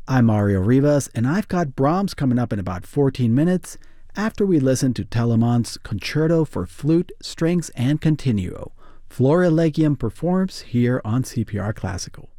I'm Mario Rivas, and I've got Brahms coming up in about 14 minutes after we listen to Telemann's Concerto for Flute, Strings, and Continuo. Florilegium performs here on CPR Classical.